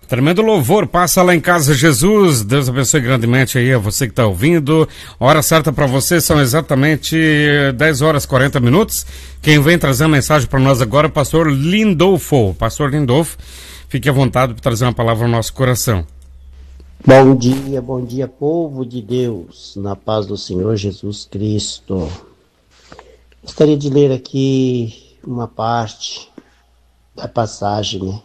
Tremendo louvor, passa lá em casa, Jesus. Deus abençoe grandemente aí a você que está ouvindo. Hora certa para você são exatamente 10 horas e 40 minutos. Quem vem trazer uma mensagem para nós agora é o pastor Lindolfo. Pastor Lindolfo, fique à vontade para trazer uma palavra ao nosso coração. Bom dia, povo de Deus, na paz do Senhor Jesus Cristo. Gostaria de ler aqui uma parte da passagem, né?